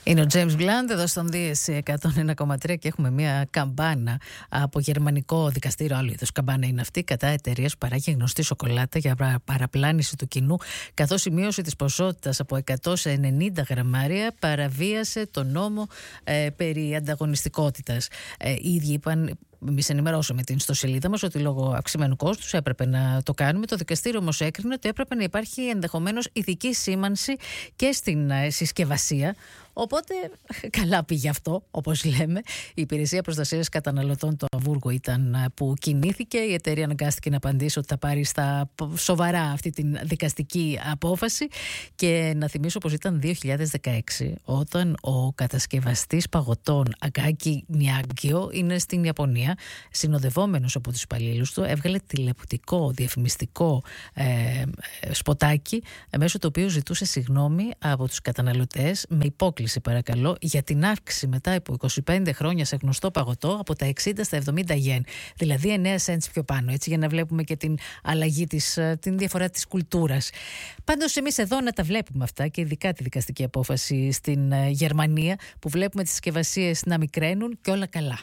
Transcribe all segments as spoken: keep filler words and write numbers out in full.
Είναι ο James Blunt εδώ στον Δίεση εκατόν ένα κόμμα τρία και έχουμε μια καμπάνα από γερμανικό δικαστήριο. Άλλο είδος καμπάνα είναι αυτή, κατά εταιρείας που παράγει γνωστή σοκολάτα για παραπλάνηση του κοινού, καθώς η μείωση της ποσότητας από εκατό σε ενενήντα γραμμάρια παραβίασε τον νόμο ε, περί ανταγωνιστικότητας. Ε, οι ίδιοι είπαν. Εμείς ενημερώσαμε την ιστοσελίδα μας ότι λόγω αυξημένου κόστους έπρεπε να το κάνουμε. Το δικαστήριο όμως έκρινε ότι έπρεπε να υπάρχει ενδεχομένως ειδική σήμανση και στην συσκευασία. Οπότε καλά πήγε αυτό, όπως λέμε. Η Υπηρεσία Προστασίας Καταναλωτών του Αμβούργου ήταν που κινήθηκε. Η εταιρεία αναγκάστηκε να απαντήσει ότι θα πάρει στα σοβαρά αυτή την δικαστική απόφαση. Και να θυμίσω πως ήταν δύο χιλιάδες δεκαέξι όταν ο κατασκευαστής παγωτών Ακάκι Νιάγκιο είναι στην Ιαπωνία, συνοδευόμενος από τους υπαλλήλους του, έβγαλε τηλεοπτικό διαφημιστικό ε, σποτάκι μέσω του οποίου ζητούσε συγγνώμη από τους καταναλωτές με υπόκληση, παρακαλώ, για την αύξηση μετά από είκοσι πέντε χρόνια σε γνωστό παγωτό από τα εξήντα στα εβδομήντα γεν, δηλαδή εννέα σέντς πιο πάνω, έτσι, για να βλέπουμε και την αλλαγή της, την διαφορά της κουλτούρας. Πάντως εμείς εδώ να τα βλέπουμε αυτά και ειδικά τη δικαστική απόφαση στην Γερμανία που βλέπουμε τις συσκευασίες να μικραίνουν και όλα καλά.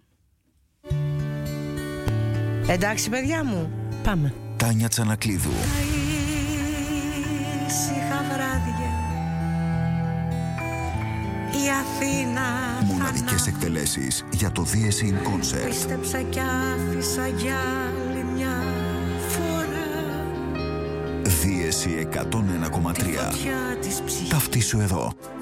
Εντάξει παιδιά μου, πάμε. Τάνια Τσανακλείδου. Ήσυχα βράδια η Αθήνα. Μοναδικές εκτελέσεις για το Δίεση in Concert. Πίστεψα κι άφησα για άλλη μια φορά. Δίεση εκατόν ένα κόμμα τρία. Ταυτίσου εδώ.